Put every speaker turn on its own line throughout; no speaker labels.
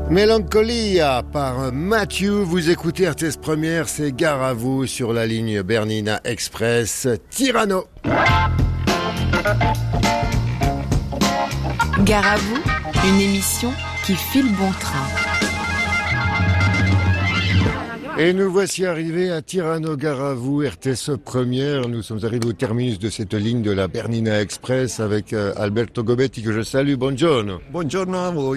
Mélancolia par Mathieu, vous écoutez RTS Première, c'est Gare à vous sur la ligne Bernina Express, Tirano.
Gare à vous, une émission qui file bon train.
Et nous voici arrivés à Tirano, Gare à vous, RTS Première. Nous sommes arrivés au terminus de cette ligne de la Bernina Express avec Alberto Gobetti que je salue. Buongiorno.
Buongiorno a voi.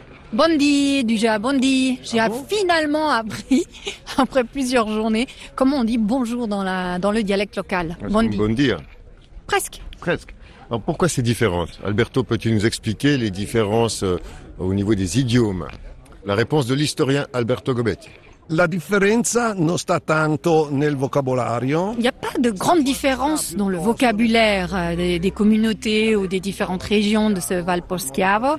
Bondi, déjà, bondi. J'ai finalement appris, après plusieurs journées, comment on dit bonjour dans le dialecte local. Bondi.
Bon dire.
Presque.
Alors pourquoi c'est différent? Alberto, peux-tu nous expliquer les différences au niveau des idiomes? La réponse de l'historien Alberto Gobetti.
La differenza non sta tanto nel vocabolario.
Il n'y a pas de grande différence dans le vocabulaire des communautés ou des différentes régions de ce Val Poschiavo.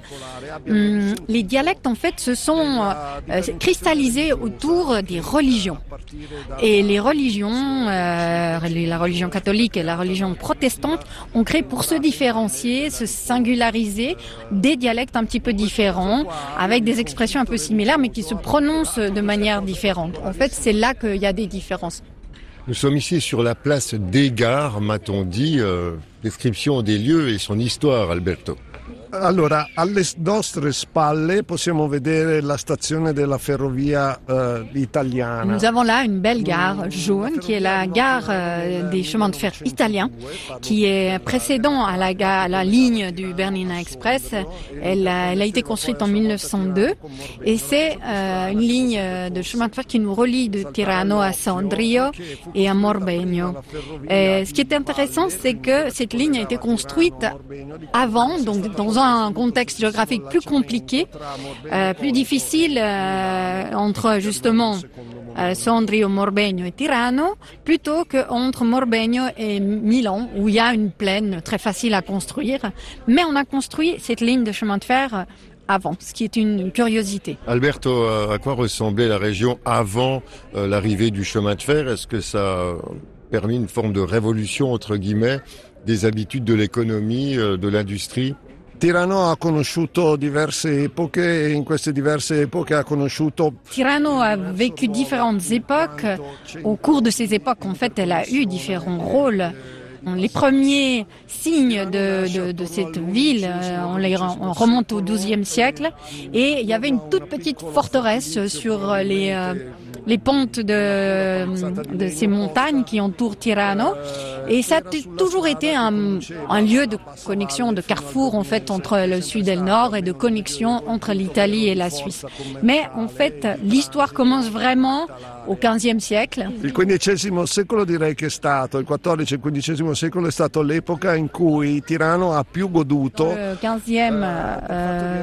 Les dialectes, en fait, se sont cristallisés autour des religions. Et les religions, la religion catholique et la religion protestante, ont créé pour se différencier, se singulariser, des dialectes un petit peu différents, avec des expressions un peu similaires, mais qui se prononcent de manière différente. En fait, c'est là qu'il y a des différences.
Nous sommes ici sur la place des gares, m'a-t-on dit. Description des lieux et son histoire, Alberto.
Allora, alle nostre spalle possiamo vedere la stazione della ferrovia italiana.
Nous avons là une belle gare jaune qui est la gare des chemins de fer italiens, qui est précédent à la ligne du Bernina Express. Elle a été construite en 1902 et c'est une ligne de chemin de fer qui nous relie de Tirano à Sondrio et à Morbegno. Ce qui est intéressant, c'est que cette ligne a été construite avant, donc dans un contexte géographique plus compliqué, plus difficile entre justement Sondrio, Morbegno et Tirano, plutôt qu'entre Morbegno et Milan, où il y a une plaine très facile à construire. Mais on a construit cette ligne de chemin de fer avant, ce qui est une curiosité.
Alberto, à quoi ressemblait la région avant l'arrivée du chemin de fer? Est-ce que ça a permis une forme de révolution, entre guillemets, des habitudes de l'économie, de l'industrie?
Tirano ha conosciuto diverse epoche e in queste diverse epoche ha conosciuto...
Tirano a vécu différentes époques. Au cours de ces époques, en fait, elle a eu différents rôles. Les premiers signes de cette ville, on remonte au XIIe siècle, et il y avait une toute petite forteresse sur les pentes de ces montagnes qui entourent Tirano, et ça a toujours été un lieu de connexion, de carrefour en fait entre le sud et le nord, et de connexion entre l'Italie et la Suisse. Mais en fait, l'histoire commence vraiment au XVe siècle.
Il XV secolo direi che è stato, il XIV e il XV secolo è stato l'epoca in cui Tirano ha più goduto.
Le XVe